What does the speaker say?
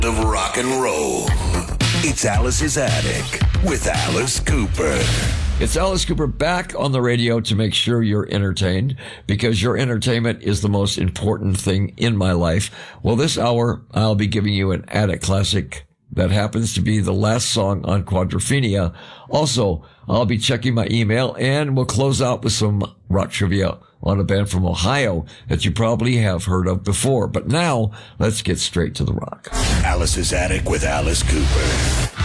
of rock and roll. It's Alice's Attic with Alice Cooper. It's Alice Cooper back on the radio to make sure you're entertained, because your entertainment is the most important thing in my life. Well, this hour, I'll be giving you an attic classic that happens to be the last song on Quadrophenia. Also, I'll be checking my email, and we'll close out with some rock trivia on a band from Ohio that you probably have heard of before. But now, let's get straight to the rock. Alice's Attic with Alice Cooper.